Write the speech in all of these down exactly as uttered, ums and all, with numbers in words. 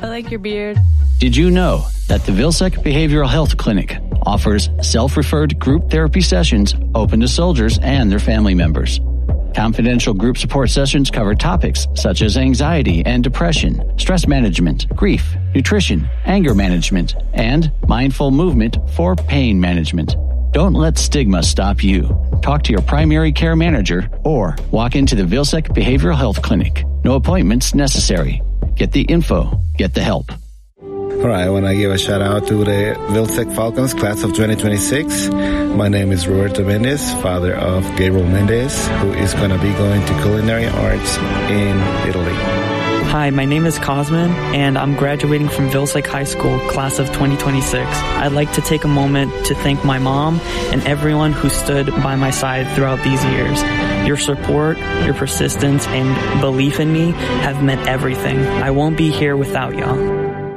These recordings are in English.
like your beard. Did you know that the Vilsec Behavioral Health Clinic offers self-referred group therapy sessions open to soldiers and their family members? Confidential group support sessions cover topics such as anxiety and depression, stress management, grief, nutrition, anger management, and mindful movement for pain management. Don't let stigma stop you. Talk to your primary care manager or walk into the Vilsec Behavioral Health Clinic. No appointments necessary. Get the info. Get the help. All right, I want to give a shout out to the Vilsec Falcons class of twenty twenty-six. My name is Roberto Mendez, father of Gabriel Mendez, who is going to be going to culinary arts in Italy. Hi, my name is Cosmin, and I'm graduating from Vilsec High School, class of twenty twenty-six. I'd like to take a moment to thank my mom and everyone who stood by my side throughout these years. Your support, your persistence, and belief in me have meant everything. I won't be here without y'all.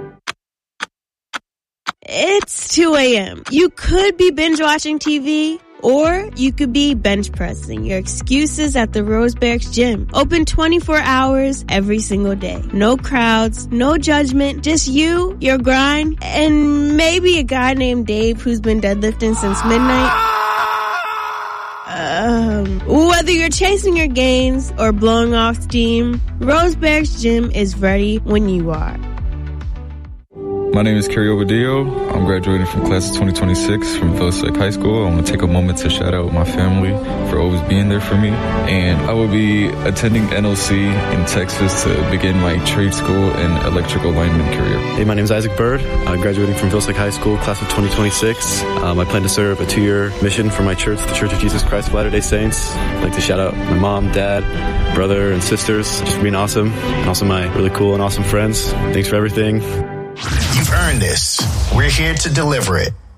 It's two a.m. You could be binge-watching T V, or you could be bench pressing your excuses at the Rosebergs Gym. Open twenty-four hours every single day. No crowds, no judgment, just you, your grind, and maybe a guy named Dave who's been deadlifting since midnight. Um, whether you're chasing your gains or blowing off steam, Rosebergs Gym is ready when you are. My name is Kerry Obadillo. I'm graduating from class of twenty twenty-six from Vilsec High School. I want to take a moment to shout out my family for always being there for me. And I will be attending N O C in Texas to begin my trade school and electrical lineman career. Hey, my name is Isaac Bird. I'm graduating from Vilsec High School, class of twenty twenty-six. Um, I plan to serve a two-year mission for my church, the Church of Jesus Christ of Latter-day Saints. I'd like to shout out my mom, dad, brother, and sisters just for being awesome, and also my really cool and awesome friends. Thanks for everything. You've earned this. We're here to deliver it.